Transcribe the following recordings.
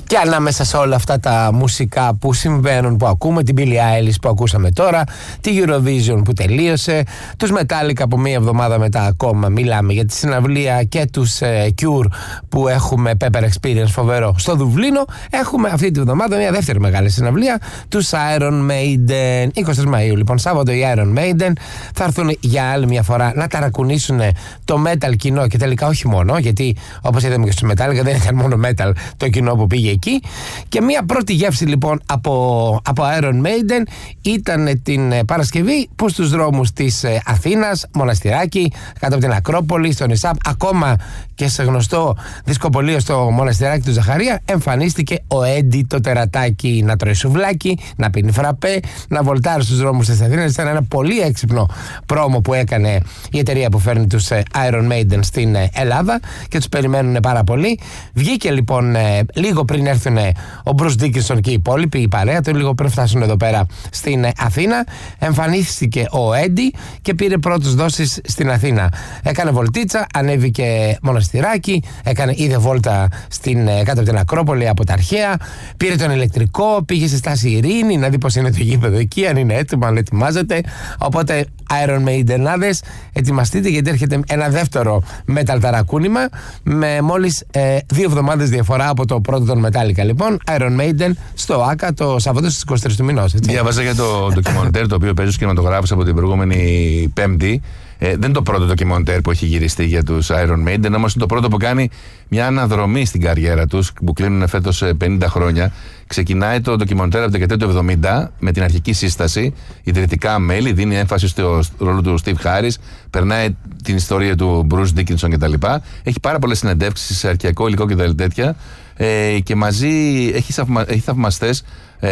Και ανάμεσα σε όλα αυτά τα μουσικά που συμβαίνουν, που ακούμε, την Billie Eilish που ακούσαμε τώρα, τη Eurovision που τελείωσε, τους Metallica που μία εβδομάδα μετά ακόμα μιλάμε για τη συναυλία και τους Cure που έχουμε Pepper Experience φοβερό στο Δουβλίνο, έχουμε αυτή τη βδομάδα μια δεύτερη μεγάλη συναυλία, τους Iron Maiden. 23 Μαΐου λοιπόν, Σάββατο, οι Iron Maiden θα έρθουν για άλλη μια φορά να ταρακουνήσουν το metal κοινό και τελικά όχι μόνο, γιατί όπως είδαμε και στους Metallica δεν ήταν μόνο metal το κοινό που πήγε εκεί. Και μια πρώτη γεύση λοιπόν από Iron Maiden ήταν την Παρασκευή που στους δρόμους της Αθήνας, Μοναστηράκι, κάτω από την Ακρόπολη, στο Νησάπ, ακόμα και σε γνωστό δισκοπωλείο στο Μοναστηράκι του Ζαχαρία, εμφανίστηκε ο Έντι το τερατάκι να τρώει σουβλάκι, να πίνει φραπέ, να βολτάρει στους δρόμους της Αθήνας. Ήταν ένα πολύ έξυπνο πρόμο που έκανε η εταιρεία που φέρνει τους Iron Maiden στην Ελλάδα και τους περιμένουν πάρα πολύ. Βγήκε λοιπόν λίγο πριν έρθουν ο Bruce Dickinson και οι υπόλοιποι, η παρέα του, λίγο πριν φτάσουν εδώ πέρα στην Αθήνα. Εμφανίστηκε ο Έντι και πήρε πρώτες δόσεις στην Αθήνα. Έκανε βολτίτσα, ανέβηκε Μοναστηράκι, είδε βόλτα κάτω από την Ακρόπολη από τα αρχαία, πήρε τον ηλεκτρικό, πήγε στη στάση Ειρήνη να δει πως είναι το γήπεδο εκεί, αν είναι έτοιμο, αν ετοιμάζεται. Οπότε Iron Maidenάδες, ετοιμαστείτε γιατί έρχεται ένα δεύτερο metal ταρακούνημα με μόλις 2 εβδομάδες διαφορά από το πρώτο των Metallica. Λοιπόν, Iron Maiden στο ΆΚΑ το Σαββατό στις 23 του μηνός. Διάβαζα για το ντοκιμοντέρ το οποίο παίζει ο κινηματογράφος από την προηγούμενη Πέμπτη. Δεν είναι το πρώτο ντοκιμοντέρ που έχει γυριστεί για τους Iron Maiden, όμως είναι το πρώτο που κάνει μια αναδρομή στην καριέρα τους, που κλείνουν φέτος 50 χρόνια. Ξεκινάει το ντοκιμοντέρ από το δεκαετία του 70 με την αρχική σύσταση, ιδρυτικά μέλη, δίνει έμφαση στο ρόλο του Steve Harris, περνάει την ιστορία του Bruce Dickinson κτλ. Έχει πάρα πολλές συνεντεύξεις σε αρχαιακό υλικό και τέτοια. Και μαζί έχει θαυμαστές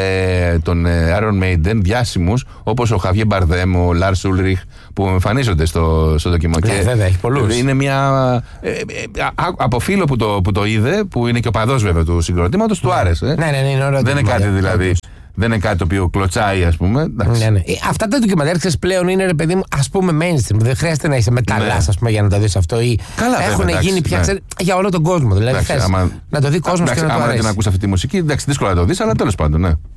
των Iron Maiden διάσημους όπως ο Χαβιέ Μπαρδέμ, ο Λάρς Ούλριχ που εμφανίζονται στο ντοκιμοντέρ. Βέβαια, έχει πολλούς. Είναι μια από φίλο που το είδε, που είναι και ο παδός βέβαια του συγκροτήματος, του άρεσε. Ναι, είναι ωραίο. Δεν είναι κάτι δηλαδή. Δεν είναι κάτι το οποίο κλωτσάει, ας πούμε. Ναι. Αυτά τα ντοκιμαντέρ πλέον είναι, ρε παιδί μου, ας πούμε mainstream. Δεν χρειάζεται να είσαι μεταλλάς, ας πούμε, για να το δεις αυτό. Καλά, έχουν γίνει πια για όλο τον κόσμο. Δηλαδή, θες να το δει κόσμος και να το αρέσει. Αν δεν ακούς αυτή τη μουσική, εντάξει, δύσκολα να το δεις, αλλά τέλος πάντων, ναι.